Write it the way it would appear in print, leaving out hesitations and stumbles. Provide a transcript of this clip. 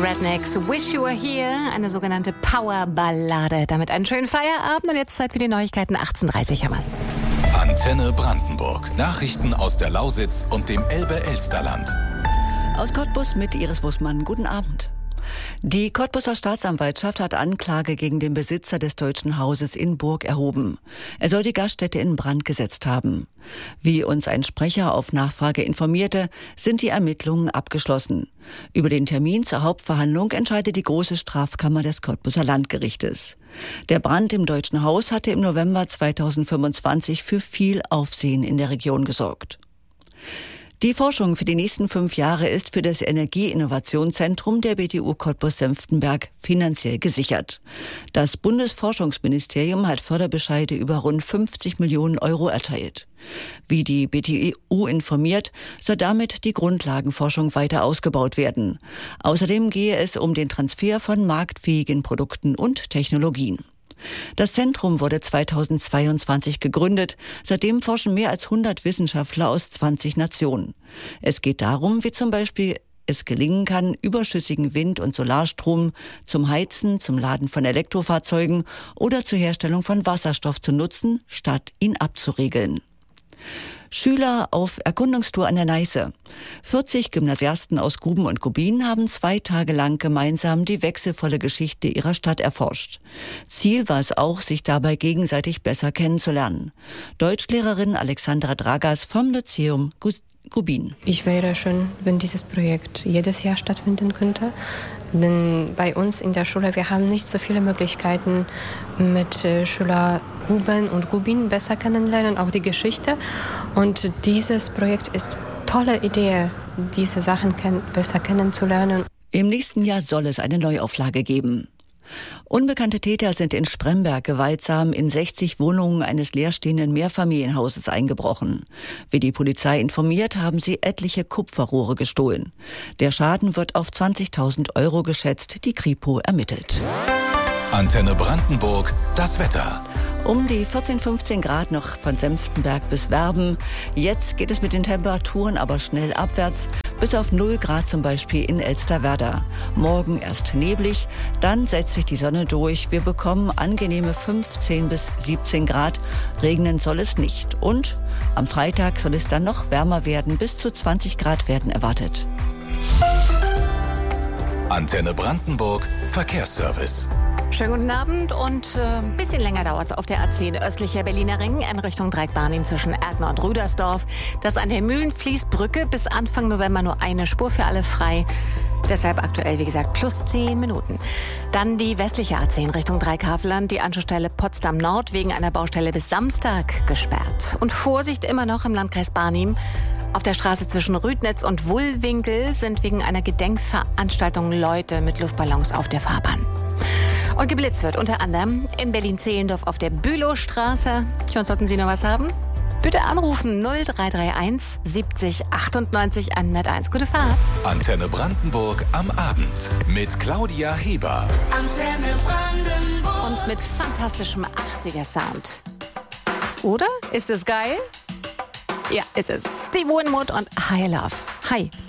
Rednecks, Wish You Were Here, eine sogenannte Powerballade. Damit einen schönen Feierabend und jetzt Zeit für die Neuigkeiten. 18:30 haben wir's. Antenne Brandenburg. Nachrichten aus der Lausitz und dem Elbe-Elsterland. Aus Cottbus mit Iris Wussmann. Guten Abend. Die Cottbuser Staatsanwaltschaft hat Anklage gegen den Besitzer des Deutschen Hauses in Burg erhoben. Er soll die Gaststätte in Brand gesetzt haben. Wie uns ein Sprecher auf Nachfrage informierte, sind die Ermittlungen abgeschlossen. Über den Termin zur Hauptverhandlung entscheidet die Große Strafkammer des Cottbuser Landgerichtes. Der Brand im Deutschen Haus hatte im November 2025 für viel Aufsehen in der Region gesorgt. Die Forschung für die nächsten 5 Jahre ist für das Energieinnovationszentrum der BTU Cottbus-Senftenberg finanziell gesichert. Das Bundesforschungsministerium hat Förderbescheide über rund 50 Millionen Euro erteilt. Wie die BTU informiert, soll damit die Grundlagenforschung weiter ausgebaut werden. Außerdem gehe es um den Transfer von marktfähigen Produkten und Technologien. Das Zentrum wurde 2022 gegründet. Seitdem forschen mehr als 100 Wissenschaftler aus 20 Nationen. Es geht darum, wie zum Beispiel es gelingen kann, überschüssigen Wind- und Solarstrom zum Heizen, zum Laden von Elektrofahrzeugen oder zur Herstellung von Wasserstoff zu nutzen, statt ihn abzuregeln. Schüler auf Erkundungstour an der Neiße. 40 Gymnasiasten aus Guben und Gubin haben 2 Tage lang gemeinsam die wechselvolle Geschichte ihrer Stadt erforscht. Ziel war es auch, sich dabei gegenseitig besser kennenzulernen. Deutschlehrerin Alexandra Dragas vom Lyzeum Gubin. Ich wäre schön, wenn dieses Projekt jedes Jahr stattfinden könnte. Denn bei uns in der Schule, wir haben nicht so viele Möglichkeiten, mit Schülern Guben und Gubin besser kennenlernen, auch die Geschichte. Und dieses Projekt ist eine tolle Idee, diese Sachen besser kennenzulernen. Im nächsten Jahr soll es eine Neuauflage geben. Unbekannte Täter sind in Spremberg gewaltsam in 60 Wohnungen eines leerstehenden Mehrfamilienhauses eingebrochen. Wie die Polizei informiert, haben sie etliche Kupferrohre gestohlen. Der Schaden wird auf 20.000 Euro geschätzt, die Kripo ermittelt. Antenne Brandenburg, das Wetter. Um die 14, 15 Grad noch von Senftenberg bis Werben. Jetzt geht es mit den Temperaturen aber schnell abwärts, bis auf 0 Grad zum Beispiel in Elsterwerda. Morgen erst neblig, dann setzt sich die Sonne durch. Wir bekommen angenehme 15 bis 17 Grad. Regnen soll es nicht. Und am Freitag soll es dann noch wärmer werden. Bis zu 20 Grad werden erwartet. Antenne Brandenburg, Verkehrsservice. Schönen guten Abend und ein bisschen länger dauert es auf der A10 östlicher Berliner Ring in Richtung Dreieckbahn zwischen Erkner und Rüdersdorf. Das an der Mühlenfließbrücke bis Anfang November nur eine Spur für alle frei. Deshalb aktuell, wie gesagt, plus 10 Minuten. Dann die westliche A10 Richtung Dreieckhavelland, die Anschlussstelle Potsdam Nord wegen einer Baustelle bis Samstag gesperrt. Und Vorsicht immer noch im Landkreis Barnim. Auf der Straße zwischen Rüdnitz und Wullwinkel sind wegen einer Gedenkveranstaltung Leute mit Luftballons auf der Fahrbahn. Und geblitzt wird unter anderem in Berlin-Zehlendorf auf der Bülowstraße. Und sollten Sie noch was haben? Bitte anrufen 0331 70 98 101. Gute Fahrt. Antenne Brandenburg am Abend mit Claudia Heber. Antenne Brandenburg. Und mit fantastischem 80er-Sound. Oder? Ist es geil? Ja, ist es. Steve Winwood und High Love. Hi.